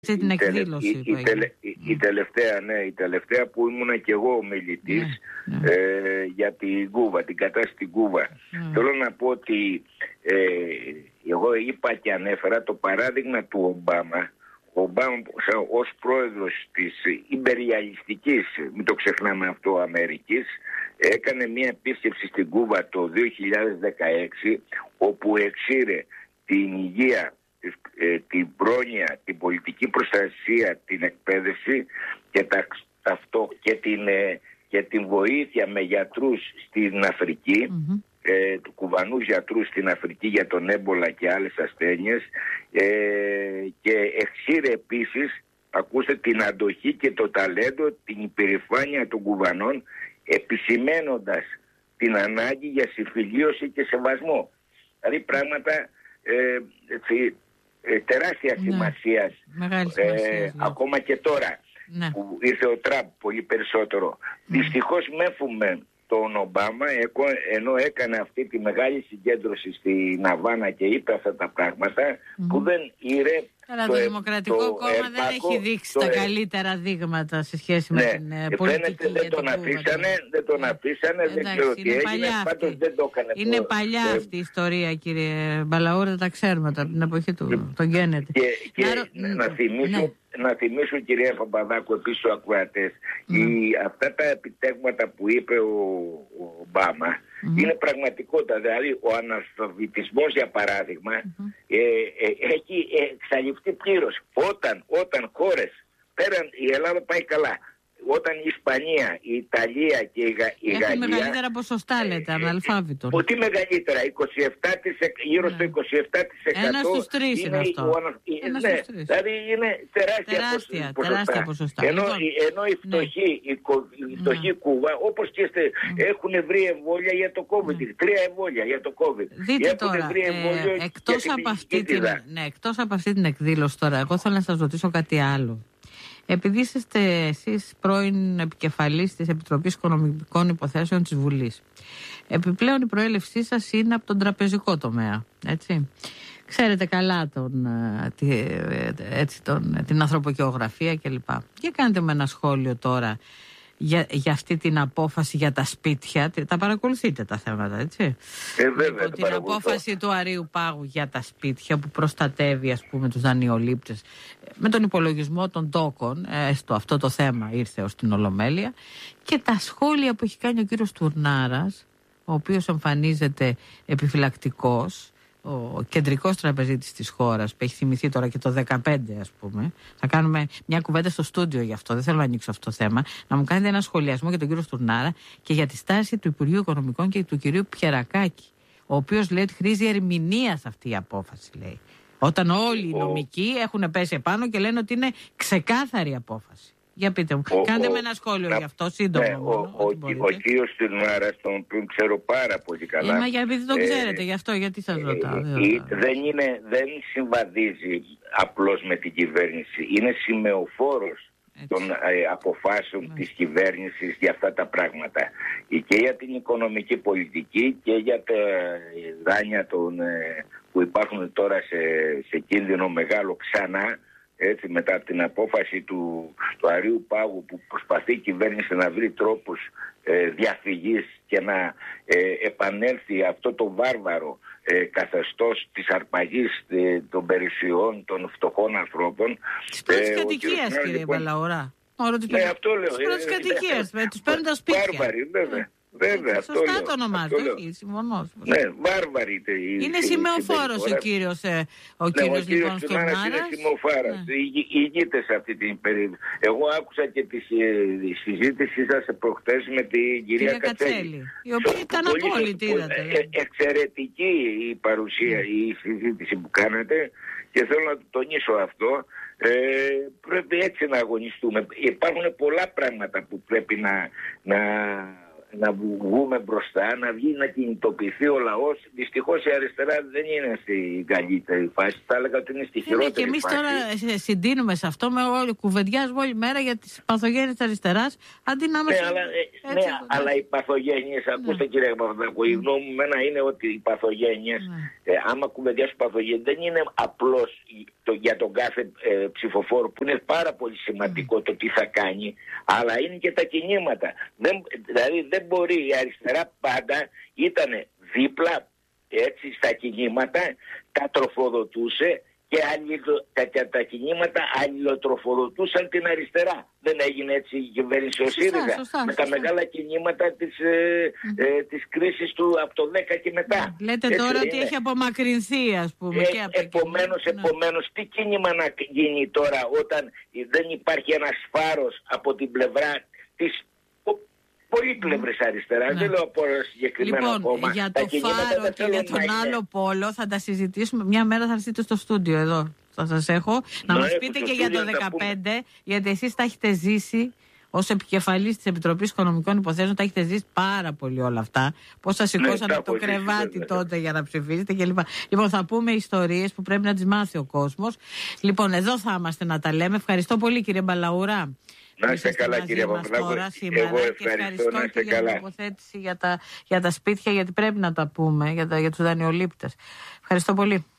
την εκδήλωση η τελευταία που ήμουνα και εγώ ομιλητής για την Κούβα, την κατάσταση στην Κούβα. Θέλω να πω ότι εγώ είπα και ανέφερα το παράδειγμα του Ομπάμα. Ο Ομπάμα ως πρόεδρος της υπεριαλιστικής, μην το ξεχνάμε αυτό, Αμερικής, έκανε μια επίσκεψη στην Κούβα το 2016, όπου εξήρε την υγεία, την πρόνοια, την πολιτική προστασία, την εκπαίδευση και την βοήθεια με γιατρούς στην Αφρική, του κουβανούς γιατρούς στην Αφρική για τον έμπολα και άλλες ασθένειες, και εξήρε επίσης, ακούστε, την αντοχή και το ταλέντο, την υπερηφάνεια των Κουβανών, επισημένοντας την ανάγκη για συμφιλίωση και σεβασμό. Δηλαδή πράγματα τεράστια σημασίας, ακόμα και τώρα που ήρθε ο Τραμπ πολύ περισσότερο. Δυστυχώς μέφουμε τον Ομπάμα, ενώ έκανε αυτή τη μεγάλη συγκέντρωση στην Αβάνα και είπε αυτά τα πράγματα, που δεν ήρε. Αλλά το Δημοκρατικό Κόμμα δεν έχει δείξει τα καλύτερα δείγματα σε σχέση με την πολιτική. Φαίνεται δεν τον αφήσανε, δεν ξέρω τι έγινε, πάντως δεν το έκανε. Είναι παλιά αυτή η ιστορία, κύριε Μπαλαούρα, τα ξέρουμε από την εποχή του τον Γκέννετι. Να θυμίσω, κυρία Παπαδάκου, επίσης στους ακροατές, αυτά τα επιτεύγματα που είπε ο Ομπάμα είναι πραγματικότητα. Δηλαδή ο αναλφαβητισμός, για παράδειγμα, έχει εξαλειφθεί πλήρως. Όταν χώρες πέραν, η Ελλάδα πάει καλά, όταν η Ισπανία, η Ιταλία και η Γαλλία έχουν μεγαλύτερα ποσοστά, λέτε, αναλφάβητων. Ότι μεγαλύτερα, γύρω στο 27%. Ένα στους τρεις είναι αυτό. Δηλαδή είναι τεράστια ποσοστά. Ενώ η φτωχή Κούβα, όπως και έχουν βρει εμβόλια για το COVID, 3 εμβόλια για το COVID. Δείτε τώρα, εκτός από αυτή την εκδήλωση τώρα, εγώ θέλω να σας ρωτήσω κάτι άλλο. Επειδή είσαστε εσείς πρώην επικεφαλής της Επιτροπής Οικονομικών Υποθέσεων της Βουλής, επιπλέον η προέλευσή σας είναι από τον τραπεζικό τομέα, έτσι. Ξέρετε καλά την ανθρωπογεωγραφία κλπ. Και κάντε με ένα σχόλιο τώρα για αυτή την απόφαση για τα σπίτια. Τα παρακολουθείτε τα θέματα, έτσι. Βέβαια, την απόφαση του Αρείου Πάγου για τα σπίτια που προστατεύει, ας πούμε, τους δανειολήπτες με τον υπολογισμό των τόκων. Αυτό το θέμα ήρθε ως την Ολομέλεια. Και τα σχόλια που έχει κάνει ο κύριος Τουρνάρας, ο οποίος εμφανίζεται επιφυλακτικός, ο κεντρικός τραπεζίτης της χώρας, που έχει θυμηθεί τώρα και το 2015, ας πούμε. Θα κάνουμε μια κουβέντα στο στούντιο γι' αυτό, δεν θέλω να ανοίξω αυτό το θέμα. Να μου κάνετε ένα σχολιασμό για τον κύριο Στουρνάρα και για τη στάση του Υπουργείου Οικονομικών και του κυρίου Πιερακάκη, ο οποίος λέει ότι χρήζει ερμηνείας αυτή η απόφαση, λέει. Όταν όλοι οι νομικοί έχουν πέσει επάνω και λένε ότι είναι ξεκάθαρη απόφαση. Για πείτε μου, κάντε με ένα σχόλιο γι' αυτό, σύντομα. Ο κύριος Τουρνάρας, τον οποίο ξέρω πάρα πολύ καλά. Μα επειδή τον ξέρετε, γι' αυτό, γιατί σας ρωτάω. Δεν συμβαδίζει απλώς με την κυβέρνηση. Είναι σημεοφόρος των αποφάσεων της κυβέρνησης για αυτά τα πράγματα. Και για την οικονομική πολιτική και για τα δάνεια που υπάρχουν τώρα σε κίνδυνο μεγάλο ξανά. Έτσι, μετά από την απόφαση του Αρείου Πάγου, που προσπαθεί η κυβέρνηση να βρει τρόπους διαφυγής και να επανέλθει αυτό το βάρβαρο καθεστώς της αρπαγής των περιουσιών των φτωχών ανθρώπων. Της πρώτης κατοικίας, κύριε Μπαλαούρα. Ναι, αυτό λέω. Της πρώτης κατοικίας, τους παίρνουν τα σπίτια. Βάρβαροι, βέβαια. Βέβαια, σωστά το ονομάζω, όχι, συμφωνώ. Ναι, βάρβαροι. Είναι σημεοφόρος ο κύριος λοιπόν Στουρνάρας. Είναι σημεοφάρας, ηγείται σε αυτή την περίοδο. Εγώ άκουσα και τη συζήτησή σας προχτές με την κυρία Κατσέλη, η οποία ήταν απόλυτη, είδατε. Εξαιρετική η παρουσία, η συζήτηση που κάνετε, και θέλω να το τονίσω αυτό. Πρέπει έτσι να αγωνιστούμε. Υπάρχουν πολλά πράγματα που πρέπει να βγούμε μπροστά, να βγει, να κινητοποιηθεί ο λαός. Δυστυχώς η αριστερά δεν είναι στην καλύτερη φάση. Θα έλεγα ότι είναι στη χειρότερη φάση. Και εμείς τώρα συντείνουμε σε αυτό, κουβεντιάζουμε όλη μέρα για τις παθογένειες της αριστεράς, αντί να είμαστε. Αλλά οι παθογένειες, ακούστε κύριε Παπαδάκου, η γνώμη μου είναι ότι οι παθογένειες, άμα κουβεντιάσουν παθογένειες, δεν είναι απλώς το για τον κάθε ψηφοφόρο, που είναι πάρα πολύ σημαντικό το τι θα κάνει, αλλά είναι και τα κινήματα. Δηλαδή δεν μπορεί, η αριστερά πάντα ήταν δίπλα έτσι στα κινήματα, τα τροφοδοτούσε και τα κινήματα αλληλοτροφοδοτούσαν την αριστερά. Δεν έγινε έτσι η κυβέρνηση ο ΣΥΡΙΖΑ με τα μεγάλα κινήματα της κρίσης του από το 10 και μετά. Λέτε έτσι τώρα ότι έχει απομακρυνθεί, ας πούμε. Επομένως, τι κίνημα να γίνει τώρα όταν δεν υπάρχει ένας φάρος από την πλευρά της πολύπλευρης αριστεράς, δεν λέω από συγκεκριμένο κόμμα. Για το φάρο και για τον άλλο πόλο θα τα συζητήσουμε. Μια μέρα θα έρθετε στο στούντιο εδώ. Θα σας έχω. Να μας πείτε και για το 2015, γιατί εσείς τα έχετε ζήσει ως επικεφαλής της Επιτροπής Οικονομικών Υποθέσεων, τα έχετε ζήσει πάρα πολύ όλα αυτά. Πώς σας σηκώσανε από το κρεβάτι τότε για να ψηφίσετε κλπ. Λοιπόν, θα πούμε ιστορίες που πρέπει να τις μάθει ο κόσμος. Λοιπόν, εδώ θα είμαστε να τα λέμε. Ευχαριστώ πολύ, κύριε Μπαλαούρα. Να είστε καλά, κύριε Παπαδάκου. Εγώ ευχαριστώ και για την τοποθέτηση για τα σπίτια, γιατί πρέπει να τα πούμε για τους δανειολήπτες. Ευχαριστώ πολύ.